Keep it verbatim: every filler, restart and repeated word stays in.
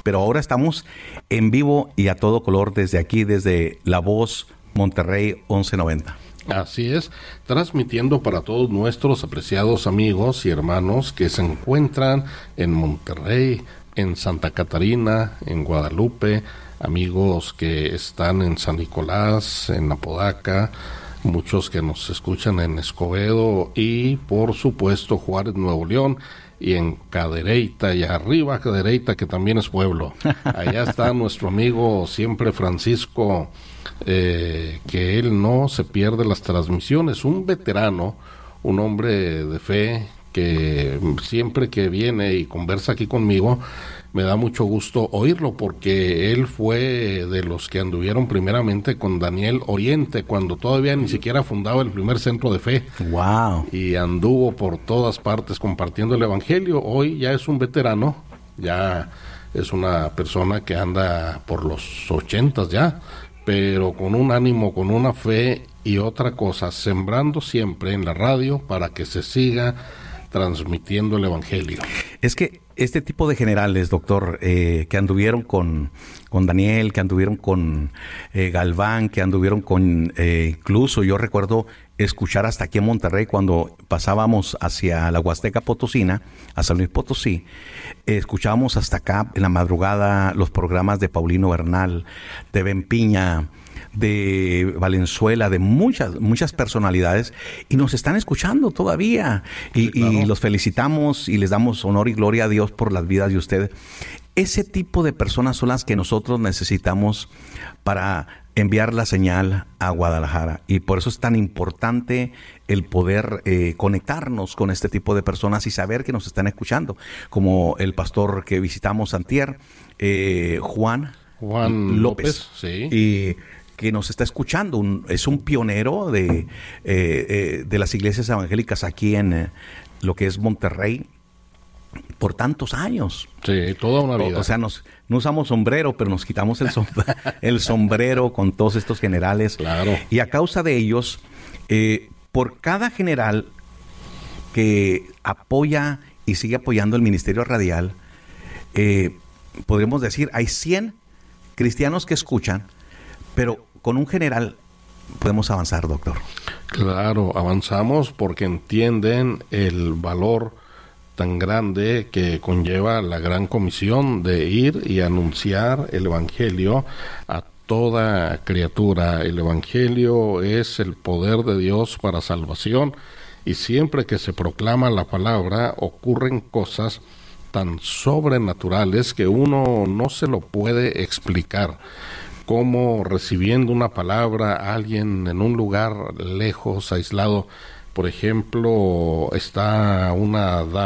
pero ahora estamos en vivo y a todo color desde aquí, desde La Voz Monterrey once noventa. Así es, transmitiendo para todos nuestros apreciados amigos y hermanos que se encuentran en Monterrey, en Santa Catarina, en Guadalupe, amigos que están en San Nicolás, en Apodaca, muchos que nos escuchan en Escobedo y por supuesto Juárez, Nuevo León, y en Cadereyta, y arriba Cadereyta, que también es pueblo. Allá está nuestro amigo siempre Francisco, eh, que él no se pierde las transmisiones, un veterano, un hombre de fe, que siempre que viene y conversa aquí conmigo, me da mucho gusto oírlo, porque él fue de los que anduvieron primeramente con Daniel Oriente, cuando todavía ni siquiera fundaba el primer centro de fe. Wow. Y anduvo por todas partes compartiendo el evangelio. Hoy ya es un veterano, ya es una persona que anda por los ochentas ya, pero con un ánimo, con una fe y otra cosa, sembrando siempre en la radio para que se siga transmitiendo el evangelio. Es que este tipo de generales, doctor, eh, que anduvieron con, con Daniel, que anduvieron con eh, Galván, que anduvieron con, eh, incluso yo recuerdo escuchar hasta aquí en Monterrey cuando pasábamos hacia la Huasteca Potosina, a San Luis Potosí, eh, escuchábamos hasta acá en la madrugada los programas de Paulino Bernal, de Ben Piña, de Valenzuela, de muchas muchas personalidades, y nos están escuchando todavía, y, sí, claro. y los felicitamos y les damos honor y gloria a Dios por las vidas de ustedes. Ese tipo de personas son las que nosotros necesitamos para enviar la señal a Guadalajara, y por eso es tan importante el poder eh, conectarnos con este tipo de personas y saber que nos están escuchando, como el pastor que visitamos antier, eh, Juan Juan López, López sí. y que nos está escuchando, un, es un pionero de, eh, eh, de las iglesias evangélicas aquí en eh, lo que es Monterrey por tantos años. Sí, toda una vida. O, o sea, nos, no usamos sombrero, pero nos quitamos el, som el sombrero con todos estos generales. Claro. Y a causa de ellos, eh, por cada general que apoya y sigue apoyando el ministerio radial, eh, podríamos decir, hay cien cristianos que escuchan, pero con un general podemos avanzar, doctor. Claro, avanzamos porque entienden el valor tan grande que conlleva la gran comisión de ir y anunciar el evangelio a toda criatura. El evangelio es el poder de Dios para salvación, y siempre que se proclama la palabra ocurren cosas tan sobrenaturales que uno no se lo puede explicar. Como recibiendo una palabra a alguien en un lugar lejos, aislado, por ejemplo, está una dama